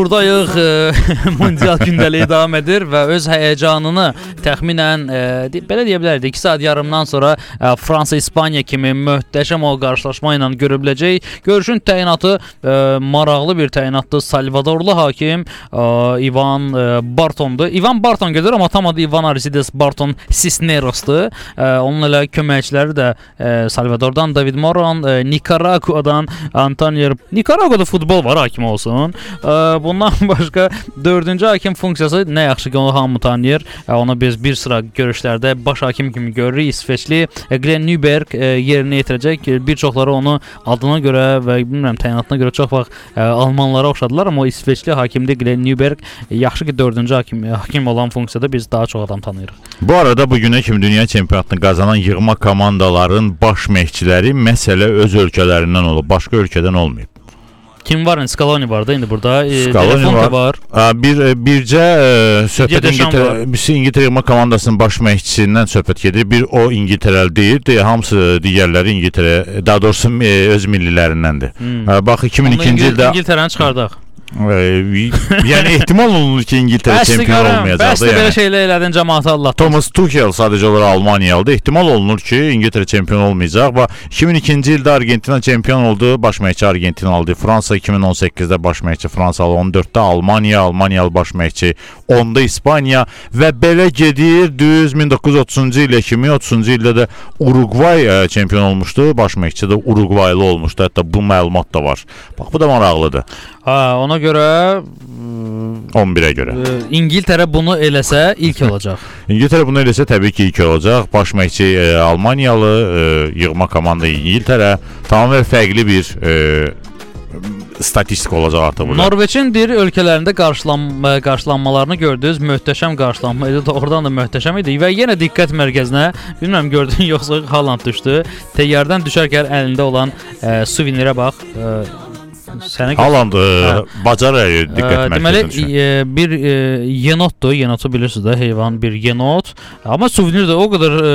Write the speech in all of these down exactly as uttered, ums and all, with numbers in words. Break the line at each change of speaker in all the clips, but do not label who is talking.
Buradayıq, e, mundial gündəliyi davam edir və öz həyəcanını təxminən e, belə deyə bilərik, iki saat yarımdan sonra e, Fransa-İspaniya kimi möhtəşəm o qarşılaşma ilə görə biləcək. Görüşün təyinatı e, maraqlı bir təyinatdır. Salvadorlu hakim e, Ivan e, Bartondur. Ivan Barton gedir, amma tam adı Ivan Aristides Barton Cisneros'dur. E, onun elə köməkçiləri də e, Salvadordan David Moran, e, Nikaraguadan Antonio. Nikaraguada futbol var, hakim olsun. E, Bundan başqa dördüncü hakim funksiyası nə yaxşı ki onu hamı tanıyır. Onu biz bir sıra görüşlərdə baş hakim kimi görürük. İsveçli Glenn Nyberg yerinə yetirəcək. Bir çoxları onu adına görə və bilmirəm təyinatına görə çox vaxt almanlara oxşadılar, amma o İsveçli hakimdir Glenn Nyberg. Yaxşı ki dördüncü hakim hakim olan funksiyada biz daha çox adam tanıyırıq.
Bu arada bu günə kimi dünya çempionatını qazanan yığma komandaların baş məşqçiləri məsələ öz ölkələrindən olub, başqa ölkədən olmayıb.
Kim var? Scaloni var da indi burada.
Scaloni var. var. Bir bircə söhbət İngiltərə, İngiltərə yığma komandasının baş məşqçisindən söhbət gedir. Bir o İngiltərəli deyil, hamısı digərləri İngiltərə, daha doğrusu öz millilərindəndir. Hmm. Bax iki min ikinci ildə
İngiltərəni çıxardaq.
Yəni ehtimal olunur ki İngiltərə çempion olmayacaq.
Bəs də belə şeylər elədin cəmaatı Allah.
Thomas Tuchel sadəcə olaraq Almaniyalıdır. Ehtimal olunur ki İngiltərə çempion olmayacaq. Və iki min ikinci ildə Argentina çempion oldu. Baş məşqçi Argentinalıdır. Fransa iki min on səkkizdə baş məşqçi Fransalı, on dörddə Almaniya, Almaniyalı baş məşqçi, onda İspaniya və belə gedir. Düz min doqquz yüz otuzuncu ildə iki min otuzuncu ildə də Uruguay çempion olmuşdu. Baş məşqçi də Uruguaylı olmuşdu. Hətta bu məlumat da var. Bax bu da maraqlıdır.
Ha, ona görə
on birə görə.
E, İngiltərə bunu eləsə ilk olacaq.
İngiltərə bunu eləsə təbii ki ilk olacaq. Baş məşqçi e, Almaniyalı, e, yığma komanda İngiltərə, tamamilə fərqli bir e, statistik olacaq artıq burada.
Norveçin bir ölkələrində qarşılanma, qarşılanmalarını gördünüz. Möhtəşəm qarşılanma idi. Oradan da möhtəşəm idi. Və yenə diqqət mərkəzinə, bilmirəm gördün yoxsa Haaland düşdü. Təyyardan düşərkən əlində olan e, suvenirə bax. E,
Haaland bacarır diqqət mərkəzinə.
Deməli e, bir e, yenotdur. Yenotu bilirsiniz də, heyvan bir yenot. Amma suvenir də o qədər e,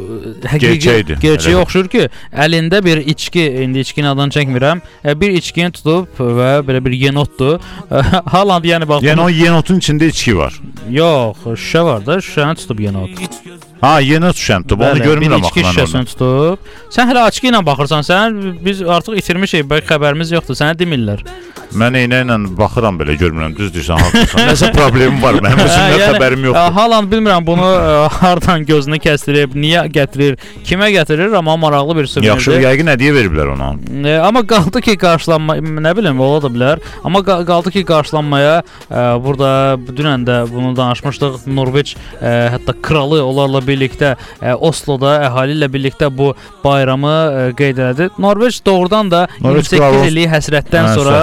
həqiqi gerçəyə oxşur ki, əlində bir içki, indi içkinin adını çəkmirəm, e, bir içkini tutub və belə bir yenotdur. E, Haaland yəni bax.
Yəni o yenotun içində içki var.
Yox, şüşə var da, şüşəni tutub yenot.
Ha, yenot şüşəni tutub, onu görmürəm axı mən
onu. Tutub. Sən hələ açki ilə baxırsan, sən biz artıq itirmişik, bəlkə xəbərimiz yoxdur, sənə demirlər.
Mən eynə ilə baxıram belə, görmürəm, düz deyirsən, haqlısan. Nəsə problemim var, mənim özümdə xəbərim yoxdur.
Haaland bilmirəm bunu hardan gözünü kəsdirib, niyə gətirir, kimə gətirir, amma maraqlı bir suvenirdir.
Yaxşı, yəqin hədiyyə veriblər ona.
E, amma qaldı ki qarşılanma, nə bilim, ola da bilər. Amma qaldı ki qarşılanmaya, e, burada dünən də bunu danışmışdıq, Norveç e, hətta kralı onlarla birlikdə e, Osloda əhali ilə birlikdə bu bayramı e, qeyd elədi. Norveç doğrudan da iyirmi səkkiz illik həsrətdən sonra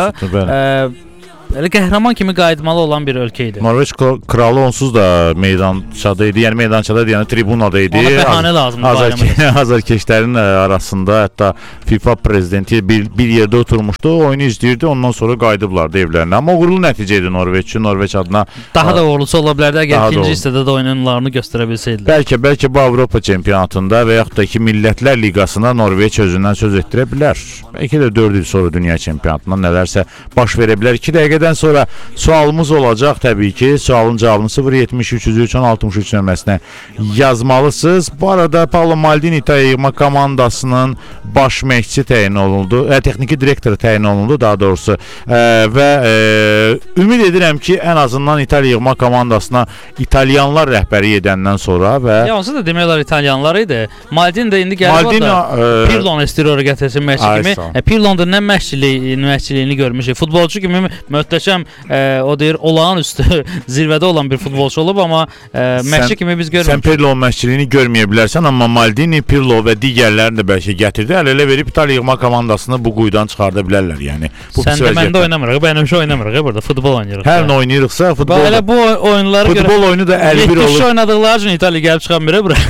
e, elə qəhrəman kimi qayıtmalı olan bir ölkə idi.
Norveç kralı onsuz da meydançada idi. Yəni meydançada idi, yəni tribunada idi.
Ona bəhanə lazımdır.
Azarkeşlərin arasında hətta FIFA prezidenti bir, bir yerdə oturmuşdu, oyunu izləyirdi, ondan sonra qayıdıblardı evlərinə. Amma uğurlu nəticə idi Norveç üçün, Norveç adına.
Daha da uğurlusu ola bilərdi əgər ikinci hissədə də oyunlarını göstərə bilsəydilər.
Bəlkə, bəlkə bu Avropa çempionatında və yaxud da ki Millətlər Liqasına Norveç özündən söz etdirə bilər. Bəlkə də dörd il sonra dünya çempionatında nələrsə baş verə bilər. iki dəqiqə Dən sonra sualımız olacaq təbii ki. Sualın cavabını sıfır yetmiş üç yüz üç on altmış üç nömrəsinə yazmalısınız. Bu arada Paolo Maldini İtaliya yığma komandasının baş məşqçisi təyin olundu. E, texniki direktoru təyin olundu daha doğrusu. E, və e, ümid edirəm ki, ən azından İtaliya yığma komandasına İtalyanlar rəhbəri edəndən sonra və
ya onsuz da demək olar İtalyanlar idi. Maldini də indi gəlib
Maldini,
orada e, Pirlo'nu istirora gətirsin məşqçi kimi. E, Pirlo'nun nə məşqçiliyi, məşqçiliyini görmüşük. Futbolçu kimi möhtəşəm, e, o deyir, olağanüstü zirvədə olan bir futbolçu olub, amma e, məşqçi kimi biz görmürük.
Sən Pirlo məşqçiliyini görməyə bilərsən, amma Maldini, Pirlo və digərlərini də bəlkə gətirdi. Əl-ələ verib İtaliya yığma komandasını bu quyudan çıxarda bilərlər, yəni. Bu
sən də məndə oynamırıq, bənimşə oynamırıq, burada futbol oynayırıq.
Hər nə oynayırıqsa futbol.
Elə bu oyunları
futbol görə oyunu da əlli bir olur.
yetmiş oynadıqları üçün İtaliya gəlib çıxan birə bura.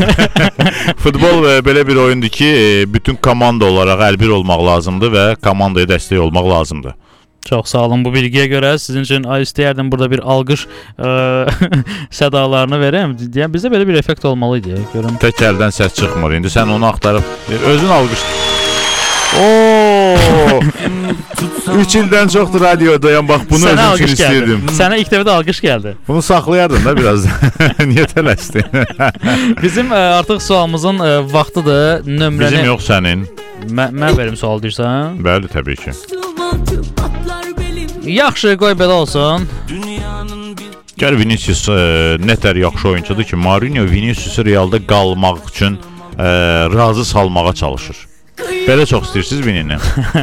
Futbol e, belə bir oyundur ki, e, bütün komanda olaraq əlbir olmaq lazımdır və komandaya dəstək olmaq lazımdır.
Çox sağ olun bu bilgiyə görə. Sizin üçün istəyərdim burada bir alqış ə, sədalarını verəm. Yəni bizdə belə bir effekt olmalı idi. Görün.
Tək əldən səs çıxmır. İndi sən onu axtarıb özün alqış. Oo! üç ildən çoxdur radiodayam. Bax bunu
Sənə
özüm
alqış
üçün
gəldi.
istəyirdim.
Sənə ilk dəfə də alqış gəldi.
Bunu saxlayardın da biraz. Niyə tələsdin?
Bizim ə, artıq sualımızın ə, vaxtıdır. Nömrəni
Bizim yox sənin.
Mən, mən verim sual deyirsən?
Bəli, təbii ki.
Yaxşı, qoy belə olsun.
Gəl Vinicius ə, nətər yaxşı oyunçudur ki, Mourinho Viniciusu Realda qalmaq üçün ə, razı salmağa çalışır. Belə çox istəyirsiniz Vinini.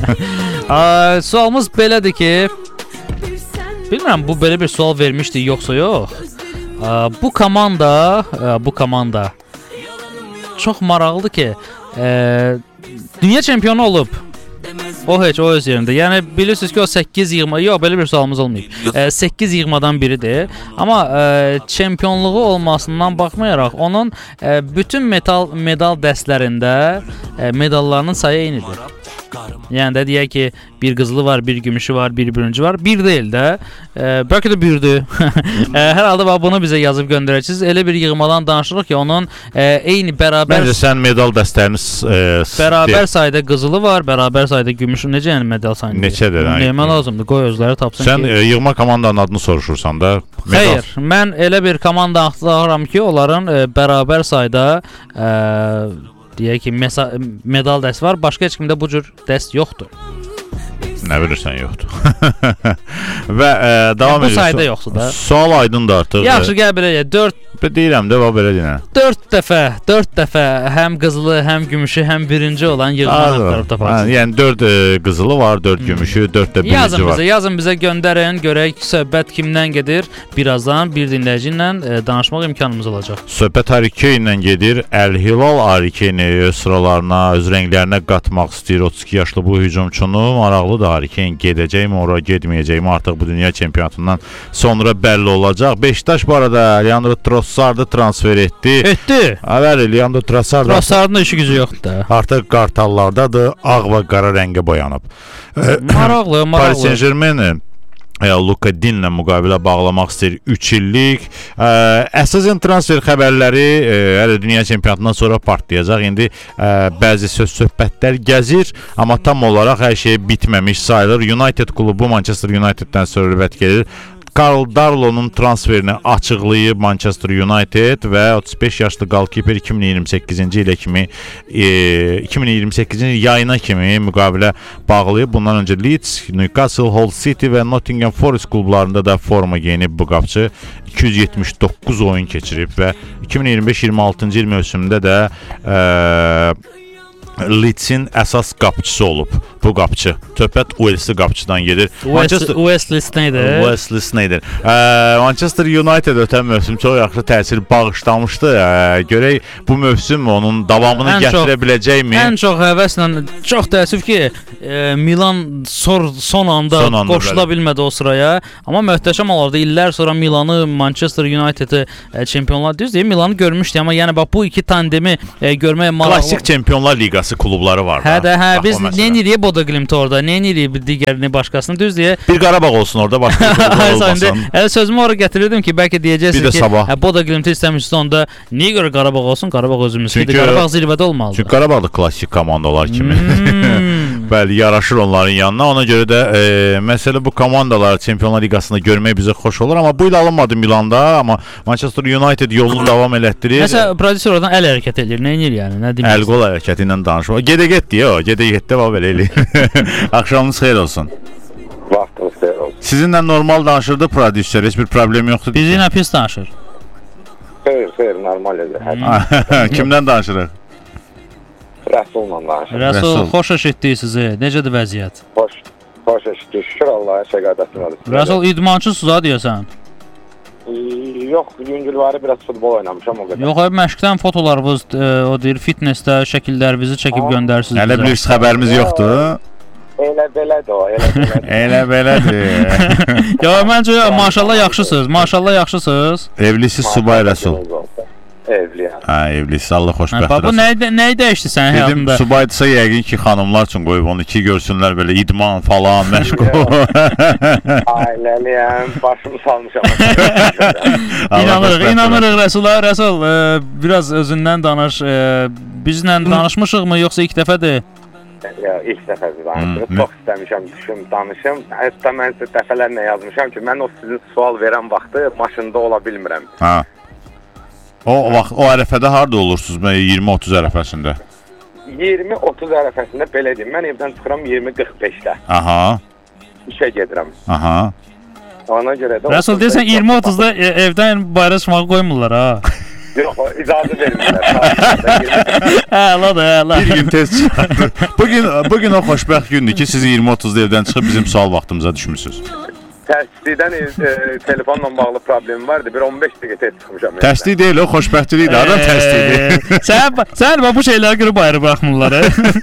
Sualımız belədir ki, bilmirəm bu belə bir sual vermişdi yoxsa yox. Ə, bu komanda, ə, bu komanda çox maraqlıdır ki, ə, dünya çempionu olub. O heç o öz yerində. Yəni bilirsiniz ki, o səkkiz iyirmi, yox belə bir sualımız olmayıb. E, səkkiz iyirmidən biridir. Amma e, çempionluğu olmasından baxmayaraq onun e, bütün metal medal dəstlərində e, medallarının sayı eynidir. Yəni də deyək ki, bir qızılı var, bir gümüşü var, bir bürüncü var. Bir deyil də. E, bəlkə də birdir. e, hər halda bax bunu bizə yazıb göndərəcəksiniz. Elə bir yığmadan danışırıq ki, onun e, eyni bərabər
Məncə sən medal dəstlərini e,
bərabər sayda qızılı var, bərabər sayda gümüşü. Necə yəni medal sayını?
Neçədir?
Nəyə lazımdır? Qoy özləri tapsın
sən, ki. Sən e, yığma komandanın adını soruşursan da. Medal...
Xeyr, mən elə bir komanda axtarıram ki, onların e, bərabər sayda e, deyək ki, mesa- medal dəst var. Başqa heç kimdə bu cür dəst yoxdur.
Nə bilirsən yoxdur. Və e, davam
edir. Bu sayda yoxdur da.
Sual aydındır artıq.
Yaxşı, gəl belə dörd
deyirəm də, bax belə deyirəm.
dörd dəfə, dörd dəfə həm qızılı, həm gümüşü, həm birinci olan yığma axtarıb taparsınız.
Yəni dörd e, qızılı var, dörd gümüşü, dörd də birinci
yazın
var.
Bizə, yazın bizə göndərin, görək söhbət kimdən gedir. Birazdan bir dinləyici ilə e, danışmaq imkanımız olacaq.
Söhbət Harry Kane ilə gedir. Əl-Hilal Harry Kane'i öz sıralarına, öz rənglərinə qatmaq istəyir. otuz iki yaşlı bu hücumçunu maraqlıdır. Harry Kane gedəcəkmi, ora getməyəcəkmi artıq bu dünya çempionatından sonra bəlli olacaq. Beşiktaş bu arada Leandro Trossard'ı transfer etdi.
Etdi.
Bəli, Leandro Trossard.
Trossard'ın işi gücü yoxdur da.
Artıq qartallardadır, ağ və qara rəngə boyanıb.
Maraqlı, maraqlı.
Paris Saint-Germain Luka Dinlə müqavilə bağlamaq istəyir üç illik. Əsasən transfer xəbərləri hələ dünya çempionatından sonra partlayacaq. İndi ə, bəzi söz söhbətlər gəzir, amma tam olaraq hər şey bitməmiş sayılır. United klubu Manchester Uniteddən söhbət gedir. Karl Darlow'un transferini açıqlayıb Manchester United və otuz beş yaşlı qalkiper iki min iyirmi səkkizinci ilə kimi e, iki min iyirmi səkkizinci yayına kimi müqavilə bağlayıb. Bundan öncə Leeds, Newcastle, Hull City və Nottingham Forest klublarında da forma geyinib bu qapçı. iki yüz yetmiş doqquz oyun keçirib və iki min iyirmi beş iyirmi altıncı il mövsümündə də e, Leeds'in əsas qapçısı olub bu qapçı. Söhbət Walesli qapçıdan gedir.
Manchester Wesley Sneijder.
Wesley Sneijder. Manchester United ötən mövsüm çox yaxşı təsir bağışlamışdı. Ə, görək bu mövsüm onun davamını ən gətirə çox, biləcəkmi?
Ən çox həvəslə, çox təəssüf ki, e, Milan son, son anda, son anda qoşula bəli. bilmədi o sıraya. Amma möhtəşəm olardı. İllər sonra Milanı, Manchester United'ı e, çempionlar düz deyil, Milanı görmüşdü. Amma yəni bax bu iki tandemi e, görməyə maraqlı.
Klassik Çempionlar Liqası klubları var da.
Hə də, hə, biz nə edirik Bodo Glimt orada, nə edirik digərini başqasını düz deyə.
Bir Qarabağ olsun orada, başqa klublar olmasın.
Hələ sözümü oraya gətirirdim ki, bəlkə deyəcəksiniz ki, hə, Bodo Glimt'i istəmişsiniz onda, niyə görə Qarabağ olsun, Qarabağ özümüz ki, Qarabağ zirvədə olmalıdır.
Çünki Qarabağ da klassik komandalar kimi. Hmm. Bəli, yaraşır onların yanına. Ona görə də e, məsələ bu komandalar Çempionlar Liqasında görmək bizə xoş olur. Amma bu il alınmadı Milanda, amma Manchester United yolunu davam elətdirir.
Məsələn, prodüser oradan əl hərəkət edir, nə edir yəni, nə deməkdir?
Əl-qol hərəkəti ilə danışır. Gedə-get deyə o, gedə-getdə var belə eləyir. Axşamınız xeyir olsun.
Vaxtınız xeyir olsun.
Sizinlə normal danışırdı prodüser, heç bir problem yoxdur.
Bizi ilə pis danışır.
Xeyr, xeyr, normal edir.
Kimdən danışırıq?
Rəsulla danışırıq.
Rəsul, xoş eşitdik sizi. Necədir vəziyyət?
Xoş, xoş eşitdik. Şükür Allah'a, şəqadətin var.
Rəsul, idmançısınız ha deyəsən?
Yox, yüngülvari biraz futbol oynamışam o qədər.
Yox, abi, məşqdən fotolarınız, e, o deyir, fitnessdə şəkillərinizi çəkib göndərsiniz.
Hələ bir xəbərimiz yoxdur.
Elə belədir o, elə belədir.
Elə belədir.
Ya, məncə, maşallah yaxşısınız, maşallah yaxşısınız.
Evlisiz Subay Rəsul.
Evliyəm.
Hə, evlisiz, Allah xoşbəxt olsun.
Bu nəyi, nəyi dəyişdi sənin həyatında?
Dedim, Subaydırsa yəqin ki, xanımlar üçün qoyub onu ki, görsünlər belə idman falan, məşğul.
Ailəliyəm, başımı salmışam.
İnanırıq, inanırıq Rəsula. Rəsul, e, biraz özündən danış. E, bizlə danışmışıqmı, yoxsa ilk dəfədir?
Ya, ilk dəfə danışırıq.
Hmm.
Çox istəmişəm düşüm, danışım. Hətta mən sizə dəfələrlə yazmışam ki, mən o sizin sual verən vaxtı maşında ola bilmirəm.
Ha. O vaxt o ərəfədə harda olursunuz? Mən iyirmi otuz ərəfəsində.
iyirmi otuz ərəfəsində belə deyim. Mən evdən çıxıram iyirmi qırx beşdə.
Aha.
İşə gedirəm.
Aha.
Ona görə də
Rəsul deyirsən iyirmi otuzda e, evdən bayıra çıxmağı qoymurlar ha.
Yox, icazə vermirlər.
Hə, ladır, hə, ladır.
Bir gün tez çıxardı. Bugün bugün o xoşbəxt gündür ki, siz iyirmi otuzda evdən çıxıb bizim sual vaxtımıza düşmüsünüz.
Təsdiqdən e, telefonla bağlı problemim vardı. Bir on beş dəqiqə tez çıxmışam.
Təsdiq deyil, o xoşbəxtlikdir. Adam təsdiqdir.
Sən sən bu şeylərə görə bayıra buraxmırlar.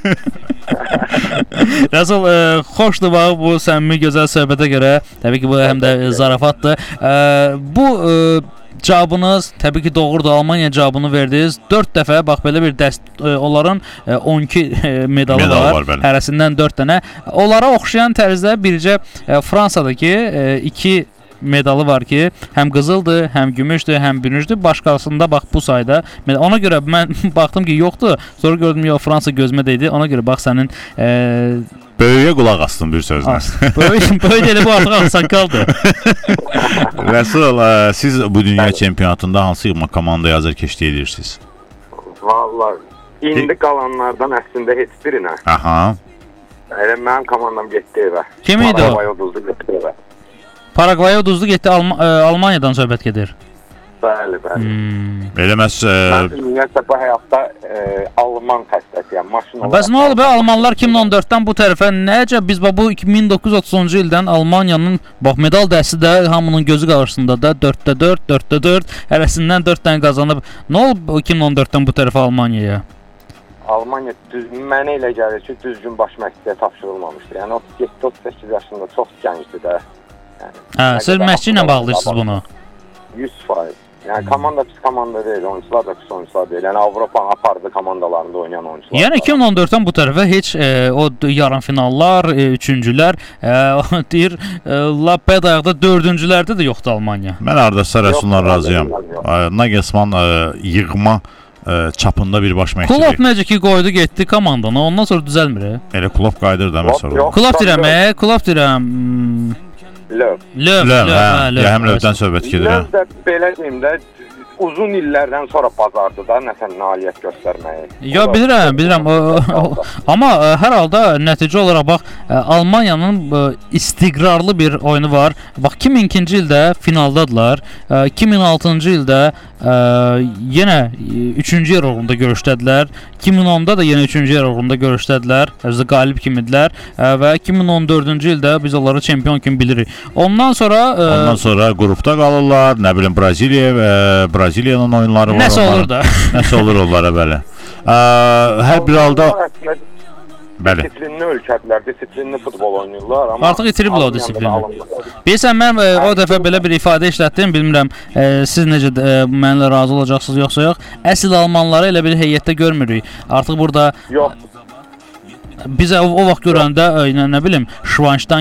Rəsul, e, xoşdur bax bu səmimi gözəl söhbətə görə. Təbii ki, bu həm də e, zarafatdır. E, bu e, cavabınız təbii ki, doğrudur. Almaniya cavabını verdiniz. dörd dəfə bax belə bir dəst e, onların e, on iki e, medalı
Medal
var.
var, bəli.
Hərəsindən dörd dənə. Onlara oxşayan tərzdə bircə e, Fransadakı e, iki medalı var ki, həm qızıldır, həm gümüşdür, həm bürüncdür. Başqasında bax bu sayda. Ona görə mən baxdım ki, yoxdur. Sonra gördüm yox, Fransa gözümə dəydi. Ona görə bax sənin e,
böyüyə qulaq asdın bir sözlə.
böyük böyük elə bu artıq ağsaqqaldır.
Rəsul, ə, siz bu dünya çempionatında hansı komandaya azarkeşlik edirsiniz?
Vallahi indi qalanlardan əslində heç birinə.
Aha.
Elə mənim komandam getdi evə.
Kim idi o?
Paragvay uduzdu getdi evə.
Paragvaya uduzdu getdi, Alm ə, Almaniyadan söhbət gedir.
Bəli, bəli.
Hmm.
Eləməz
Mən ümumiyyətlə bu həyatda e, Alman xəstəsiyəm, maşın olaraq.
Bəs nə oldu be, Almanlar iki min on dörddən bu tərəfə necə biz bu iki min doqquz yüz otuzuncu ildən Almaniyanın bax medal dəsti də hamının gözü qarşısında da dörddə dörd, dörddə dörd, hərəsindən dörd dənə qazanıb. Nə oldu iki min on dörddən bu tərəfə Almaniyaya?
Almaniya düz, mənə elə gəlir ki, düzgün baş məşqçiyə tapşırılmamışdı. Yəni o yeddi otuz səkkiz yaşında çox gəncdir də. Yəni,
hə, siz məşqçi ilə bağlayırsınız bunu.
yüz faiz. Yəni komanda pis komanda deyil, oyunçular da pis oyunçular deyil. Yəni Avropanın apardığı komandalarında oynayan oyunçular.
Yəni iki min on dörddən bu tərəfə heç e, o yarımfinallar, e, üçüncülər, e, deyir, e, lap bədayaqda dördüncülərdə də yoxdur Almaniya.
Mən Ardasa Rəsulundan razıyam. Nagelsmann yığma ə, çapında bir baş məşqçi.
Klopp necə ki qoydu getdi komandanı, ondan sonra düzəlmir.
Elə Klopp qayıdır da məsələn.
Klopp deyirəm, e, Klopp deyirəm.
Löv.
Löv,
Löv, hə, həm Lövdən söhbət gedir.
Löv də belə deyim də uzun illərdən sonra bazardı da nəsə nailiyyət göstərməyi.
Yo, bilirəm, bilirəm. O, o, amma ə, hər halda nəticə olaraq bax ə, Almaniyanın ə, istiqrarlı bir oyunu var. Bax iki min ikinci ildə finaldadılar. Ə, iki min altıncı ildə ə, yenə üçüncü yer uğrunda görüşdədilər. iki min onda da yenə üçüncü yer uğrunda görüşdədilər. Özü qalib kimidirlər ə, və iki min on dördüncü ildə biz onları çempion kimi bilirik. Ondan sonra ə,
ondan sonra qrupda qalırlar. Nə bilim Braziliya və Braziliyanın oyunları var.
Nəsə olur da.
Nəsə olur onlara belə. Ə, hər bir halda bəli.
Disiplinli ölkədilər, disiplinli futbol oynayırlar, amma
artıq itiriblər o disiplini. Bilirsən, mən e, o dəfə belə bir ifadə işlətdim, bilmirəm, e, siz necə e, mənimlə razı olacaqsınız yoxsa yox. Əsl almanları elə bir heyətdə görmürük. Artıq burada
yox.
Bizə o, o vaxt görəndə, e, nə, nə bilim, Şvanşdan